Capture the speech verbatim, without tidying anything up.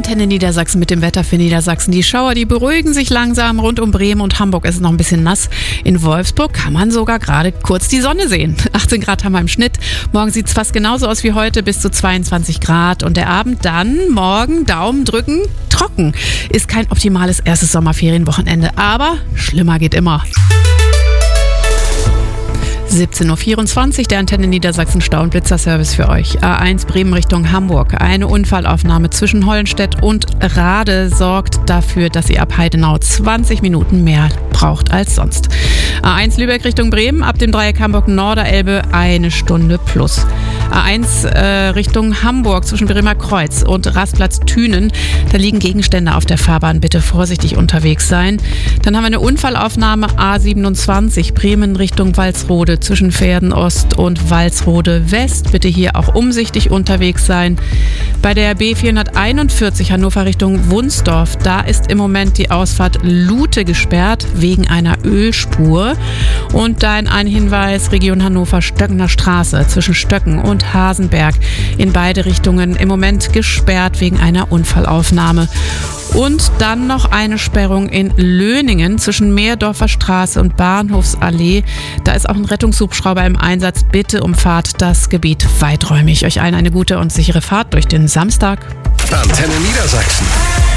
Antenne Niedersachsen mit dem Wetter für Niedersachsen. Die Schauer, die beruhigen sich langsam. Rund um Bremen und Hamburg ist es noch ein bisschen nass. In Wolfsburg kann man sogar gerade kurz die Sonne sehen. achtzehn Grad haben wir im Schnitt. Morgen sieht es fast genauso aus wie heute, bis zu zweiundzwanzig Grad. Und der Abend dann, morgen, Daumen drücken, trocken. Ist kein optimales erstes Sommerferienwochenende, aber schlimmer geht immer. siebzehn Uhr vierundzwanzig, der Antenne Niedersachsen Stau- und Blitzerservice für euch. A eins Bremen Richtung Hamburg. Eine Unfallaufnahme zwischen Hollenstedt und Rade sorgt dafür, dass ihr ab Heidenau zwanzig Minuten mehr braucht als sonst. A eins Lübeck Richtung Bremen, ab dem Dreieck Hamburg-Norderelbe eine Stunde plus. A eins äh, Richtung Hamburg zwischen Bremer Kreuz und Rastplatz Thünen. Da liegen Gegenstände auf der Fahrbahn, bitte vorsichtig unterwegs sein. Dann haben wir eine Unfallaufnahme A siebenundzwanzig Bremen Richtung Walsrode zwischen Pferden Ost und Walsrode West. Bitte hier auch umsichtig unterwegs sein. Bei der B vierhunderteinundvierzig Hannover Richtung Wunsdorf, da ist im Moment die Ausfahrt Lute gesperrt wegen einer Ölspur. Und dann ein Hinweis, Region Hannover Stöckener Straße zwischen Stöcken und Hasenberg. In beide Richtungen im Moment gesperrt wegen einer Unfallaufnahme. Und dann noch eine Sperrung in Löningen zwischen Meerdorfer Straße und Bahnhofsallee. Da ist auch ein Rettungshubschrauber im Einsatz. Bitte umfahrt das Gebiet weiträumig. Euch allen eine gute und sichere Fahrt durch den Samstag. Antenne Niedersachsen.